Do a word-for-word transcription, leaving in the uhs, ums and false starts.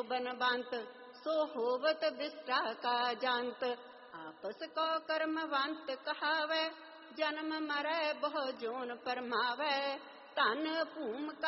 बनवंत, सो होवत विष्टा का जांत। आपस को कर्मवंत कहावै, जन्म मरै बहु जोन परमावै। धन भूम